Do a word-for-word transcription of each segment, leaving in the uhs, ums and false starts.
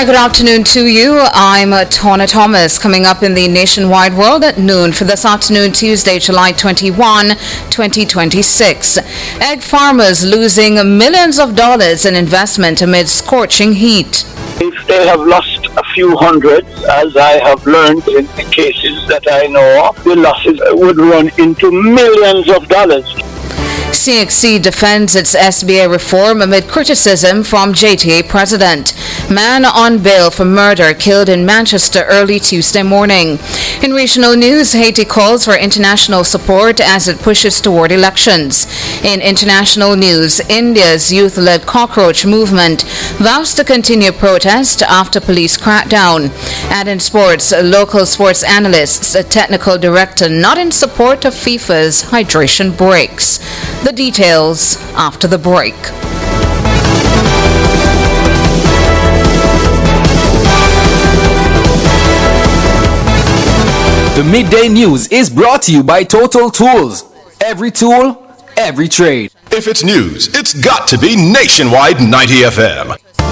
Hi, good afternoon to you. I'm uh, Tona Thomas, coming up in the nationwide world at noon for this afternoon, Tuesday, July twenty-first, twenty twenty-six. Egg farmers losing millions of dollars in investment amid scorching heat. If they have lost a few hundreds, as I have learned in the cases that I know of, the losses would run into millions of dollars. C X C defends its S B A reform amid criticism from J T A president. Man on bail for murder killed in Manchester early Tuesday morning. In regional news, Haiti calls for international support as it pushes toward elections. In international news, India's youth-led cockroach movement vows to continue protest after police crackdown. And in sports, local sports analysts, a technical director not in support of FIFA's hydration breaks. The details after the break. The Midday News is brought to you by Total Tools. Every tool, every trade. If it's news, it's got to be Nationwide ninety F M.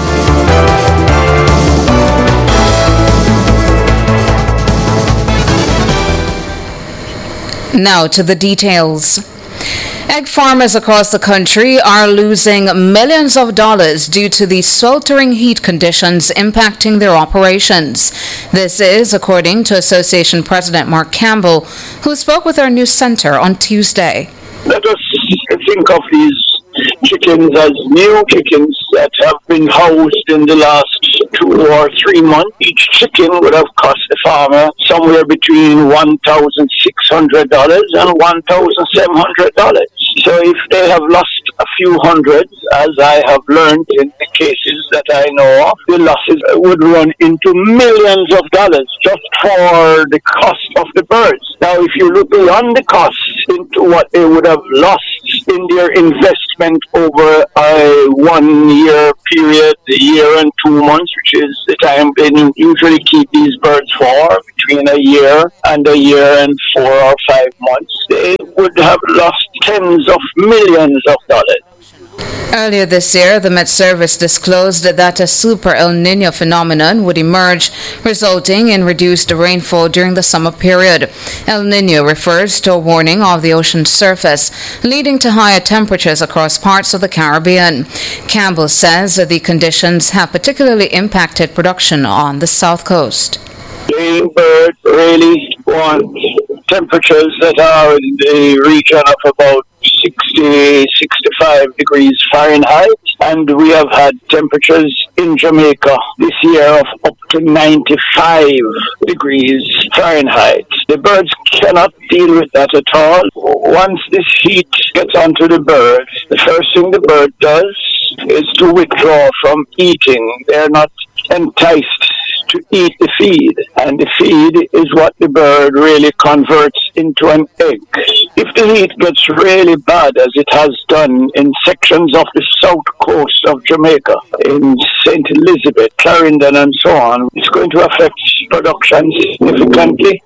Now to the details. Egg farmers across the country are losing millions of dollars due to the sweltering heat conditions impacting their operations. This is according to Association President Mark Campbell, who spoke with our news center on Tuesday. Let us think of these chickens as new chickens that have been housed in the last two or three months. Each chicken would have cost the farmer somewhere between one thousand six hundred dollars and one thousand seven hundred dollars. So if they have lost a few hundreds, as I have learned in the cases that I know of, the losses would run into millions of dollars just for the cost of the birds. Now, if you look beyond the costs into what they would have lost in their investment over a one-year period, a year and two months, which is the time they usually keep these birds for, between a year and a year and four or five months, they would have lost tens of millions of dollars. Earlier this year, the Met Service disclosed that a super El Nino phenomenon would emerge, resulting in reduced rainfall during the summer period. El Nino refers to a warning of the ocean surface, leading to higher temperatures across parts of the Caribbean. Campbell says that the conditions have particularly impacted production on the south coast. The bird really want temperatures that are in the region of about sixty, sixty-five degrees Fahrenheit, and we have had temperatures in Jamaica this year of up to ninety-five degrees Fahrenheit. The birds cannot deal with that at all. Once this heat gets onto the bird, the first thing the bird does is to withdraw from eating. They're not enticed to eat the feed, and the feed is what the bird really converts into an egg. If the heat gets really bad, as it has done in sections of the south coast of Jamaica, in Saint Elizabeth, Clarendon and so on, it's going to affect production significantly.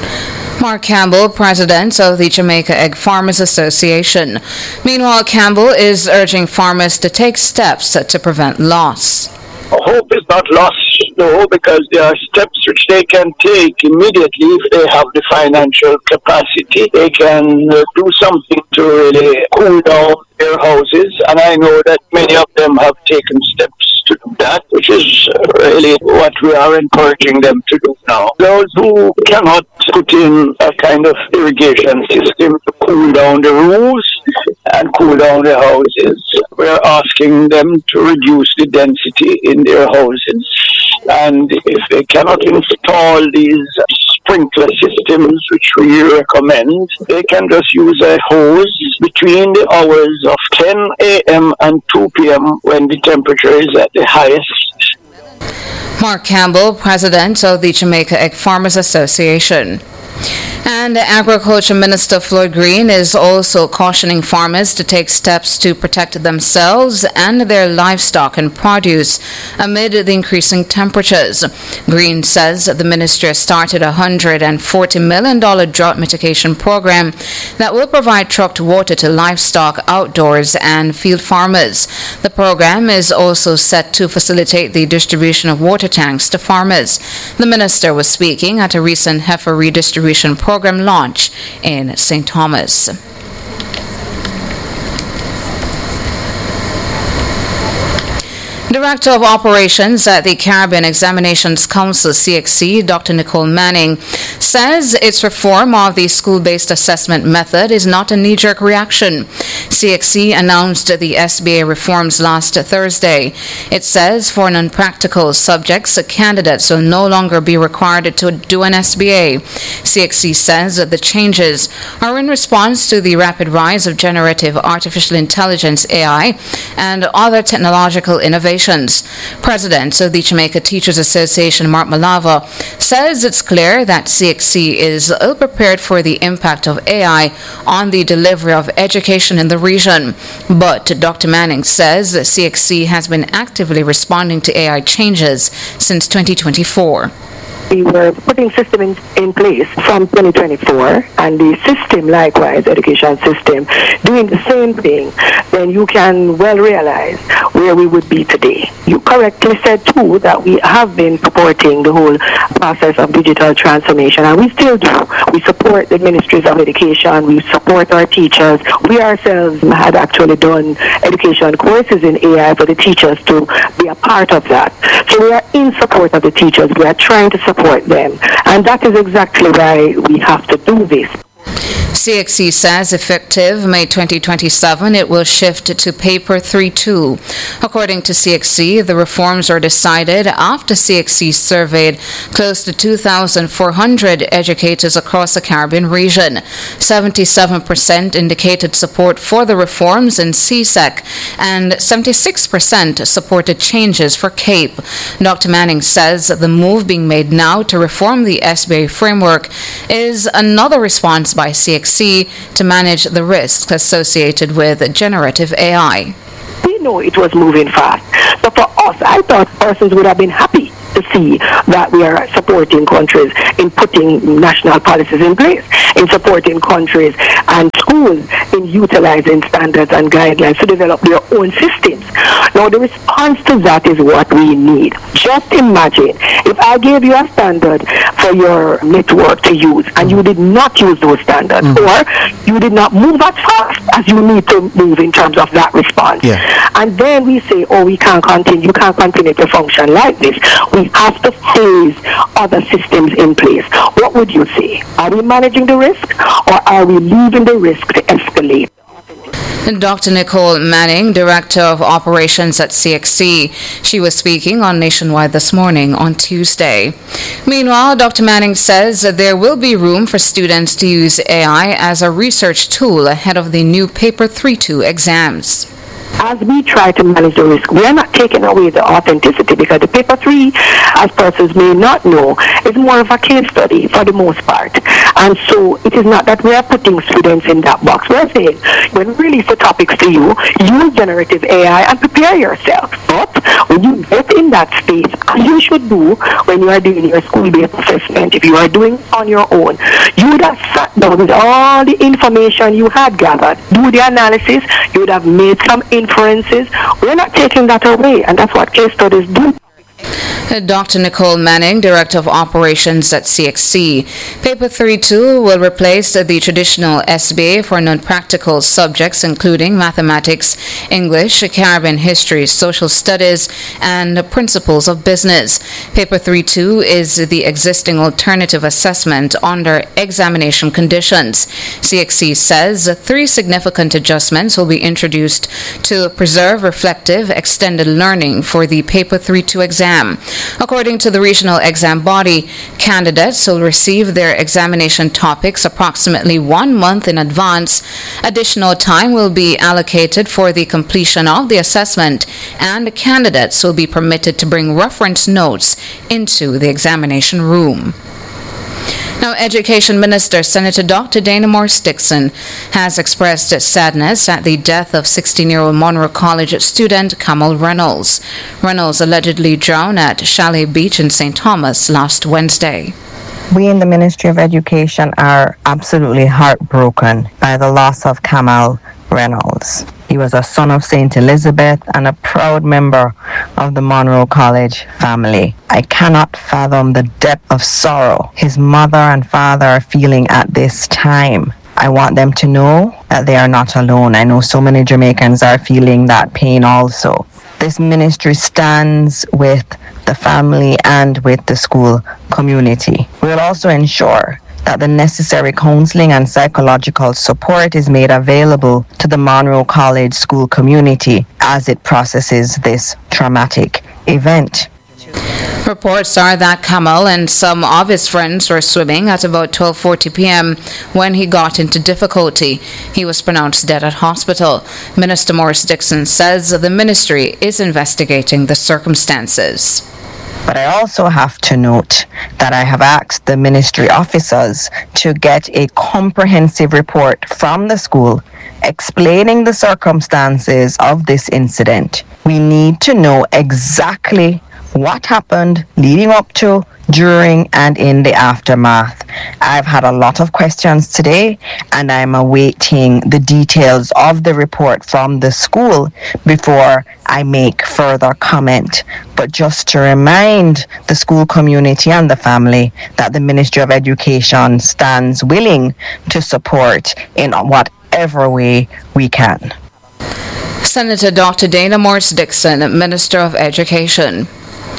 Mark Campbell, president of the Jamaica Egg Farmers Association. Meanwhile, Campbell is urging farmers to take steps to prevent loss. Hope is not lost, though, because there are steps which they can take immediately if they have the financial capacity. They can uh, do something to really cool down their houses, and I know that many of them have taken steps to do that, which is really what we are encouraging them to do now. Those who cannot put in a kind of irrigation system to cool down the roofs and cool down the houses, we're asking them to reduce the density in their houses. And if they cannot install these sprinkler systems, which we recommend, they can just use a hose between the hours of ten a.m. and two p.m. when the temperature is at the highest. Mark Campbell, president of the Jamaica Egg Farmers Association. And Agriculture Minister Floyd Green is also cautioning farmers to take steps to protect themselves and their livestock and produce amid the increasing temperatures. Green says the ministry has started a one hundred forty million dollars drought mitigation program that will provide trucked water to livestock, outdoors, and field farmers. The program is also set to facilitate the distribution of water tanks to farmers. The minister was speaking at a recent heifer redistribution program launch in Saint Thomas. Director of Operations at the Caribbean Examinations Council, C X C, Doctor Nicole Manning, says its reform of the school-based assessment method is not a knee-jerk reaction. C X C announced the S B A reforms last Thursday. It says for non-practical subjects, candidates will no longer be required to do an S B A. C X C says that the changes are in response to the rapid rise of generative artificial intelligence, A I, and other technological innovations. President of the Jamaica Teachers Association, Mark Malava, says it's clear that C X C is ill-prepared for the impact of A I on the delivery of education in the region. But Doctor Manning says that C X C has been actively responding to A I changes since twenty twenty-four. We were putting systems in, in place from twenty twenty-four, and the system, likewise, education system, doing the same thing, then you can well realize where we would be today. You correctly said, too, that we have been supporting the whole process of digital transformation, and we still do. We support the ministries of education, we support our teachers. We ourselves had actually done education courses in A I for the teachers to be a part of that. So we are in support of the teachers. We are trying to support support them, and that is exactly why we have to do this. C X C says effective May twenty twenty-seven, it will shift to paper three two. According to C X C, the reforms are decided after C X C surveyed close to two thousand four hundred educators across the Caribbean region. seventy-seven percent indicated support for the reforms in C S E C, and seventy-six percent supported changes for CAPE. Doctor Manning says the move being made now to reform the S B A framework is another response by C X C to manage the risks associated with generative A I. We know it was moving fast. So for us, I thought persons would have been happy to see that we are supporting countries in putting national policies in place, in supporting countries and schools in utilizing standards and guidelines to develop their own systems. Now, the response to that is what we need. Just imagine if I gave you a standard for your network to use and you did not use those standards, mm-hmm. or you did not move as fast as you need to move in terms of that response. Yeah. And then we say, oh, we can't continue, you can't continue to function like this. We have to phase other systems in place. What would you say? Are we managing the risk, or are we leaving the risk to escalate? Doctor Nicole Manning, Director of Operations at C X C. She was speaking on Nationwide this morning on Tuesday. Meanwhile, Doctor Manning says that there will be room for students to use A I as a research tool ahead of the new Paper three two exams. As we try to manage the risk, we are not taking away the authenticity, because the paper three, as persons may not know, is more of a case study for the most part. And so it is not that we are putting students in that box. We're saying, when we release the topics to you, use generative A I and prepare yourself. But when you get in that space, as you should do when you are doing your school-based assessment, if you are doing it on your own, you would have sat down with all the information you had gathered, do the analysis, you would have made some inferences. We're not taking that away, and that's what case studies do. Doctor Nicole Manning, Director of Operations at C X C. Paper three two will replace the traditional S B A for non-practical subjects, including mathematics, English, Caribbean history, social studies, and principles of business. Paper three two is the existing alternative assessment under examination conditions. C X C says three significant adjustments will be introduced to preserve reflective, extended learning for the Paper three two exam. According to the regional exam body, candidates will receive their examination topics approximately one month in advance. Additional time will be allocated for the completion of the assessment, and candidates will be permitted to bring reference notes into the examination room. Now, Education Minister Senator Doctor Dana Morris Dixon has expressed sadness at the death of sixteen-year-old Monroe College student Kamal Reynolds. Reynolds allegedly drowned at Chalet Beach in Saint Thomas last Wednesday. We in the Ministry of Education are absolutely heartbroken by the loss of Kamal Reynolds. He was a son of Saint Elizabeth and a proud member of the Monroe College family. I cannot fathom the depth of sorrow his mother and father are feeling at this time. I want them to know that they are not alone. I know so many Jamaicans are feeling that pain also. This ministry stands with the family and with the school community. We'll also ensure that the necessary counseling and psychological support is made available to the Monroe College school community as it processes this traumatic event. Reports are that Kamal and some of his friends were swimming at about twelve forty p.m. when he got into difficulty. He was pronounced dead at hospital. Minister Maurice Dixon says the ministry is investigating the circumstances. But I also have to note that I have asked the ministry officers to get a comprehensive report from the school explaining the circumstances of this incident. We need to know exactly what happened leading up to, during, and in the aftermath. I've had a lot of questions today, and I'm awaiting the details of the report from the school before I make further comment. But just to remind the school community and the family that the Ministry of Education stands willing to support in whatever way we can. Senator Doctor Dana Morse Dixon, Minister of Education.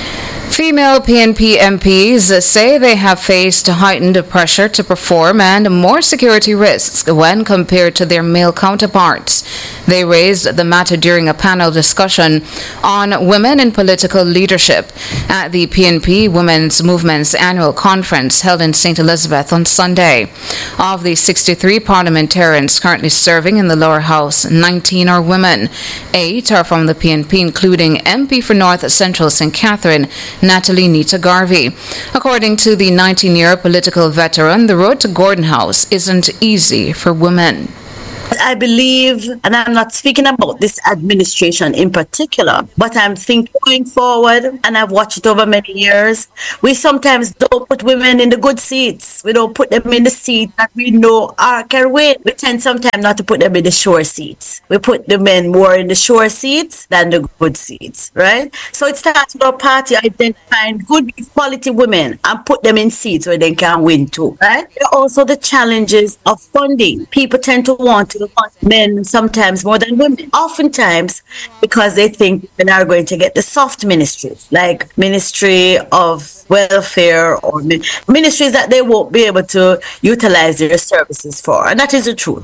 Female P N P M Ps say they have faced heightened pressure to perform and more security risks when compared to their male counterparts. They raised the matter during a panel discussion on women in political leadership at the P N P Women's Movement's annual conference held in Saint Elizabeth on Sunday. Of the sixty-three parliamentarians currently serving in the lower house, nineteen are women. Eight are from the P N P, including M P for North Central Saint Catherine, Natalie Nita Garvey. According to the nineteen-year political veteran, the road to Gordon House isn't easy for women. I believe, and I'm not speaking about this administration in particular, but I'm thinking going forward, and I've watched it over many years, we sometimes don't put women in the good seats. We don't put them in the seat that we know are can win. We tend sometimes not to put them in the sure seats. We put the men more in the sure seats than the good seats, right? So it starts with our party identifying good quality women and put them in seats where they can win too, right? There are also the challenges of funding. People tend to want to men sometimes more than women, oftentimes because they think women are going to get the soft ministries like Ministry of Welfare or mi- ministries that they won't be able to utilize their services for, and that is the truth.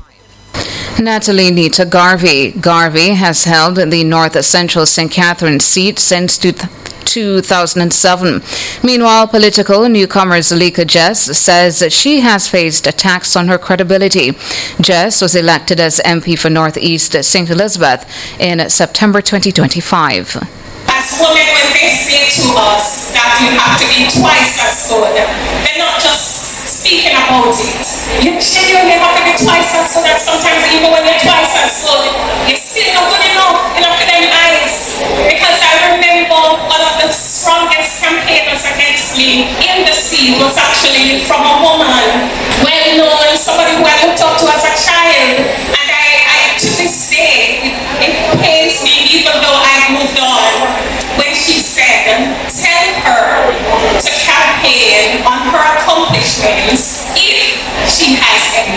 Natalie Nita Garvey. Garvey has held the North Central Saint Catherine seat since two thousand seven. Meanwhile, political newcomer Zalika Jess says that she has faced attacks on her credibility. Jess was elected as M P for North East Saint Elizabeth in September twenty twenty-five. As women, when they say to us that you have to be twice as good, they're not just speaking about it. You genuinely have to be twice as good, and sometimes even when you're twice as good, you're still not good enough, enough for them eyes. Because I remember one of the strongest campaigners against me in the scene was actually from a woman, well known, somebody who I looked up to as a child, and I, I to this day, it, it pains me even though I've moved on, when she said, tell her to campaign on her accomplishments if she has any.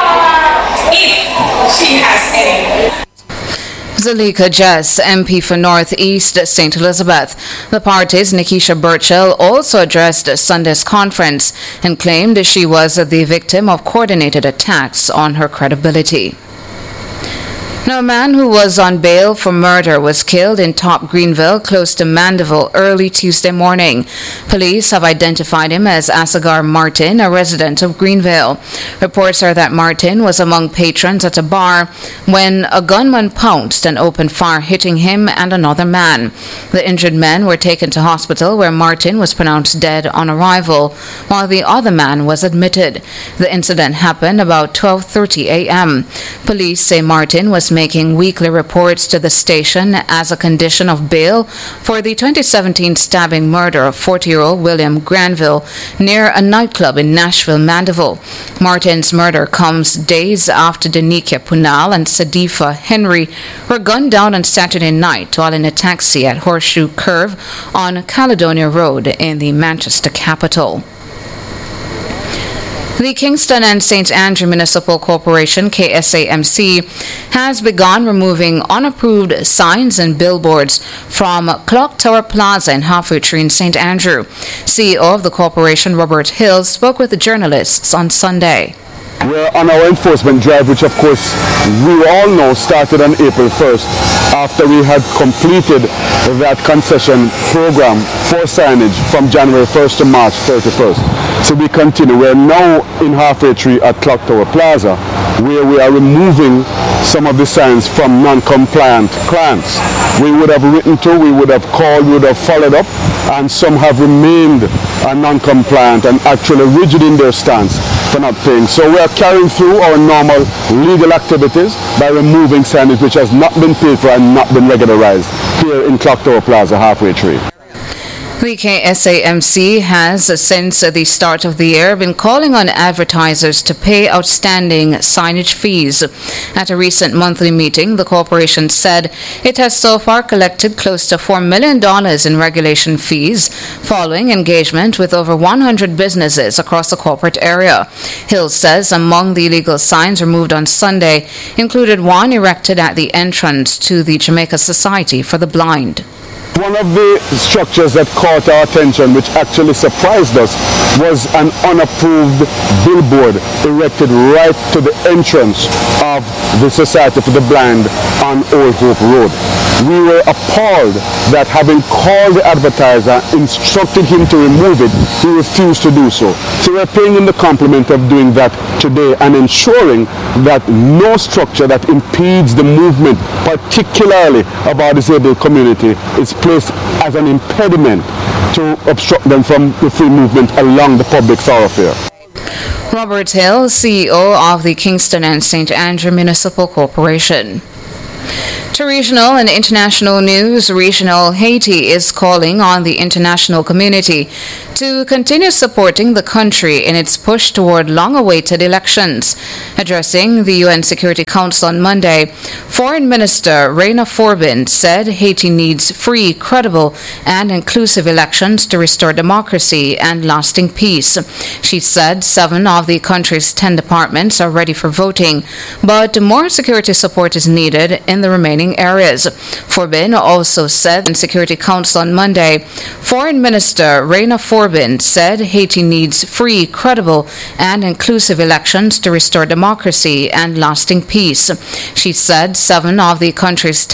If she has any. Zalika Jess, M P for North East Saint Elizabeth. The party's Nikisha Burchell also addressed Sunday's conference and claimed she was the victim of coordinated attacks on her credibility. Now, a man who was on bail for murder was killed in Top Greenville, close to Mandeville, early Tuesday morning. Police have identified him as Asagar Martin, a resident of Greenville. Reports are that Martin was among patrons at a bar when a gunman pounced and opened fire, hitting him and another man. The injured men were taken to hospital, where Martin was pronounced dead on arrival, while the other man was admitted. The incident happened about twelve thirty a.m. Police say Martin was making weekly reports to the station as a condition of bail for the twenty seventeen stabbing murder of forty-year-old William Granville near a nightclub in Nashville, Mandeville. Martin's murder comes days after Danikia Punal and Sadifa Henry were gunned down on Saturday night while in a taxi at Horseshoe Curve on Caledonia Road in the Manchester capital. The Kingston and Saint Andrew Municipal Corporation, K S A M C, has begun removing unapproved signs and billboards from Clock Tower Plaza and Halfway Tree in Saint Andrew. C E O of the corporation, Robert Hill, spoke with the journalists on Sunday. We're on our enforcement drive, which of course we all know started on April first after we had completed that concession program for signage from January first to March thirty-first. So we continue. We're now in Halfway Tree at Clock Tower Plaza, where we are removing some of the signs from non-compliant clients. We would have written to, we would have called, we would have followed up, and some have remained uh, non-compliant and actually rigid in their stance for not paying. So we are carrying through our normal legal activities by removing signage which has not been paid for and not been regularized here in Clock Tower Plaza, Halfway Tree. The K S A M C has, since the start of the year, been calling on advertisers to pay outstanding signage fees. At a recent monthly meeting, the corporation said it has so far collected close to four million dollars in regulation fees, following engagement with over one hundred businesses across the corporate area. Hill says among the illegal signs removed on Sunday included one erected at the entrance to the Jamaica Society for the Blind. One of the structures that caught our attention, which actually surprised us, was an unapproved billboard erected right to the entrance of the Society for the Blind on Old Hope Road. We were appalled that having called the advertiser, instructed him to remove it, he refused to do so. So we're paying him the compliment of doing that today and ensuring that no structure that impedes the movement, particularly of our disabled community, is placed as an impediment to obstruct them from the free movement along the public thoroughfare. Robert Hill, C E O of the Kingston and Saint Andrew Municipal Corporation. To regional and international news, Regional Haiti is calling on the international community to continue supporting the country in its push toward long-awaited elections. Addressing the U N Security Council on Monday, Foreign Minister Reina Forbin said Haiti needs free, credible, and inclusive elections to restore democracy and lasting peace. She said seven of the country's ten departments are ready for voting, but more security support is needed in the remaining areas. Forbin also said in Security Council on Monday, Foreign Minister Reina Forbin said Haiti needs free, credible, and inclusive elections to restore democracy and lasting peace. She said seven of the country's